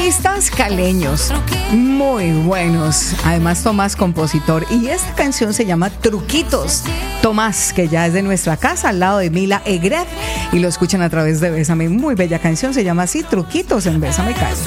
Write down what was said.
artistas caleños muy buenos. Además, Tomás, compositor. Y esta canción se llama Truquitos. Tomás, que ya es de nuestra casa, al lado de Mila Egret. Y lo escuchan a través de Bésame. Muy bella canción. Se llama así, Truquitos en Bésame Cali.